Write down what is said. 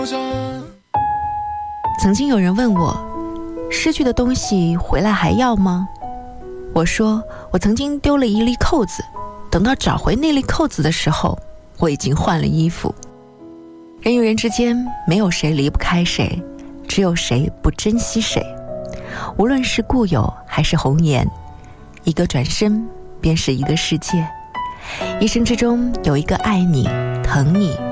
曾经有人问我，失去的东西回来还要吗？我说，我曾经丢了一粒扣子，等到找回那粒扣子的时候，我已经换了衣服。人与人之间没有谁离不开谁，只有谁不珍惜谁。无论是故友还是红颜，一个转身便是一个世界。一生之中有一个爱你疼你